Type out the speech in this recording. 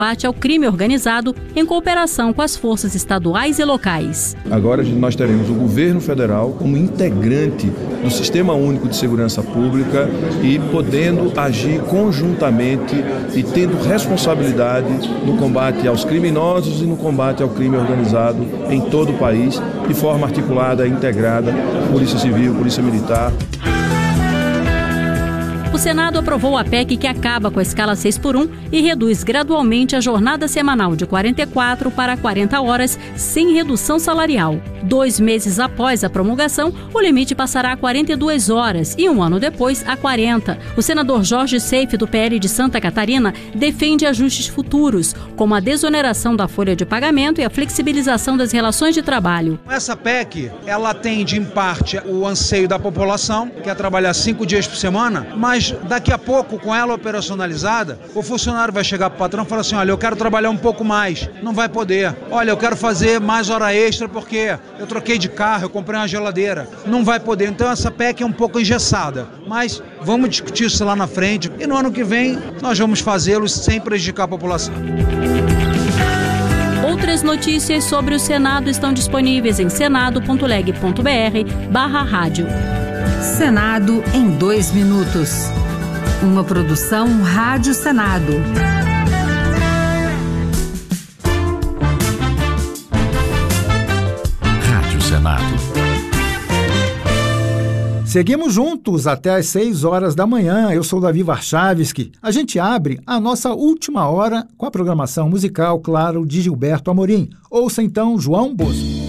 combate ao crime organizado em cooperação com as forças estaduais e locais. Agora nós teremos o governo federal como integrante do Sistema Único de Segurança Pública e podendo agir conjuntamente e tendo responsabilidade no combate aos criminosos e no combate ao crime organizado em todo o país, de forma articulada e integrada, Polícia Civil, Polícia Militar. O Senado aprovou a PEC que acaba com a escala 6x1 e reduz gradualmente a jornada semanal de 44 para 40 horas, sem redução salarial. 2 meses após a promulgação, o limite passará a 42 horas e 1 ano depois a 40. O senador Jorge Seife, do PL de Santa Catarina, defende ajustes futuros, como a desoneração da folha de pagamento e a flexibilização das relações de trabalho. Essa PEC, ela atende em parte o anseio da população, que é trabalhar 5 dias por semana, mas daqui a pouco, com ela operacionalizada, o funcionário vai chegar para o patrão e falar assim: olha, eu quero trabalhar um pouco mais. Não vai poder. Olha, eu quero fazer mais hora extra porque eu troquei de carro, eu comprei uma geladeira. Não vai poder. Então essa PEC é um pouco engessada. Mas vamos discutir isso lá na frente e no ano que vem nós vamos fazê-lo sem prejudicar a população. Outras notícias sobre o Senado estão disponíveis em senado.leg.br/rádio. Senado em 2 minutos. Uma produção Rádio Senado. Rádio Senado. Seguimos juntos até às 6 horas da manhã. Eu sou Davi Warchavski. A gente abre a nossa última hora com a programação musical, claro, de Gilberto Amorim. Ouça então João Bosco.